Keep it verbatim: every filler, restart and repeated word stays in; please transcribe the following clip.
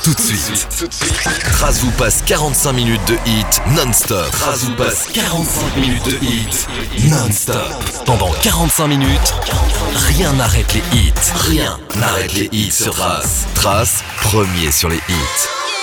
tout de suite. Tout de suite. Trace vous passe quarante-cinq minutes de hit non-stop. Trace vous passe quarante-cinq minutes de hit non-stop. Pendant quarante-cinq minutes, rien n'arrête les hits. Rien n'arrête les hits sur Trace. Trace, premier sur les hits.